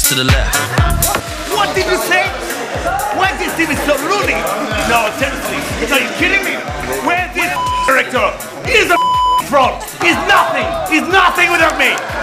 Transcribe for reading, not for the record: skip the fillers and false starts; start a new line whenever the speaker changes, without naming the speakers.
to the left.
What did you say? Why this team is so loony? No, seriously, are you kidding me? Where's this director? He's a fraud. He's nothing without me.